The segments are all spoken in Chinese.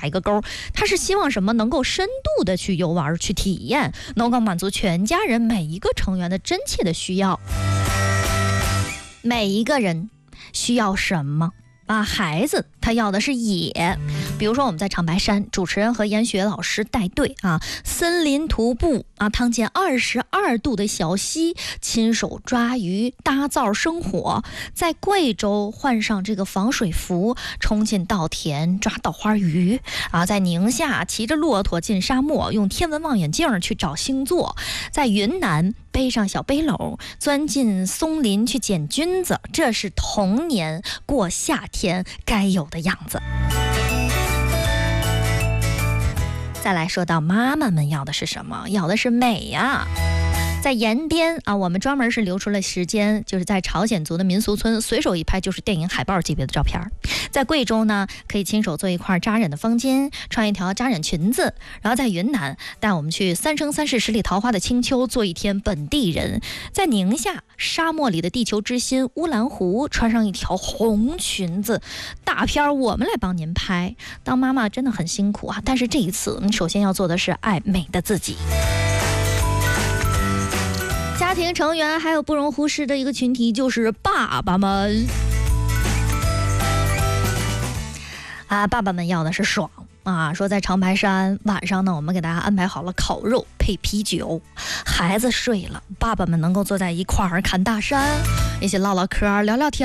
打一个勾。他是希望什么？能够深度的去游玩、去体验，能够满足全家人每一个成员的真切的需要。每一个人需要什么？孩子他要的是野，比如说我们在长白山，主持人和研学老师带队森林徒步趟见22度的小溪，亲手抓鱼，搭灶生火；在贵州换上这个防水服，冲进稻田抓稻花鱼在宁夏骑着骆驼进沙漠，用天文望远镜去找星座；在云南背上小背篓，钻进松林去捡菌子，这是童年过夏天该有的样子。再来说到妈妈们要的是什么？要的是美呀。在延边我们专门是留出了时间，就是在朝鲜族的民俗村，随手一拍就是电影海报级别的照片。在贵州呢，可以亲手做一块扎染的方巾，穿一条扎染裙子。然后在云南，带我们去三生三世十里桃花的青丘，做一天本地人。在宁夏，沙漠里的地球之心乌兰湖，穿上一条红裙子。大片我们来帮您拍。当妈妈真的很辛苦但是这一次你首先要做的是爱美的自己。家庭成员还有不容忽视的一个群体，就是爸爸们爸爸们要的是爽说在长白山晚上呢，我们给大家安排好了烤肉配啤酒，孩子睡了，爸爸们能够坐在一块儿看大山，一起唠唠嗑聊聊天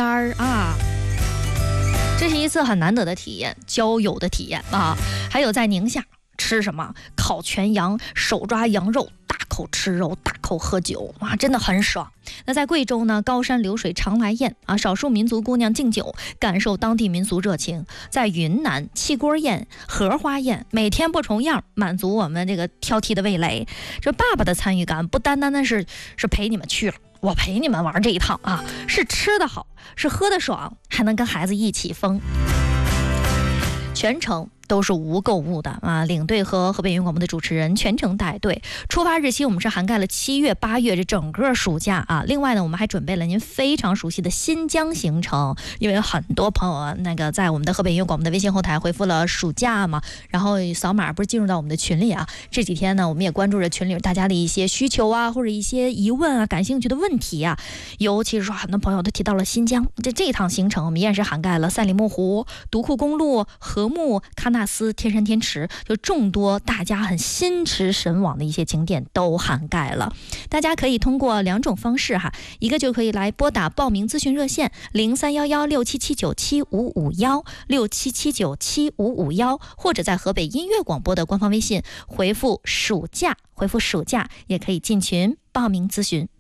这是一次很难得的体验，交友的体验还有在宁夏吃什么烤全羊，手抓羊肉，大口吃肉，大口喝酒真的很爽。那在贵州呢，高山流水常来宴少数民族姑娘敬酒，感受当地民俗热情。在云南，汽锅宴、荷花宴，每天不重样，满足我们这个挑剔的味蕾。这爸爸的参与感不单单的是陪你们去了，我陪你们玩这一趟是吃的好，是喝的爽，还能跟孩子一起疯。全程都是无购物的领队和河北云广播的主持人全程带队。出发日期我们是涵盖了7月、8月这整个暑假另外呢，我们还准备了您非常熟悉的新疆行程，因为很多朋友在我们的河北云广播的微信后台回复了暑假嘛，然后扫码不是进入到我们的群里这几天呢，我们也关注着群里大家的一些需求或者一些疑问感兴趣的问题尤其是说很多朋友都提到了新疆，这一趟行程我们依然是涵盖了赛里木湖、独库公路、禾木、喀纳斯、天山天池，就众多大家很心驰神往的一些景点都涵盖了。大家可以通过2种方式一个就可以来拨打报名咨询热线031167797551 67797551，或者在河北音乐广播的官方微信回复暑假也可以进群报名咨询。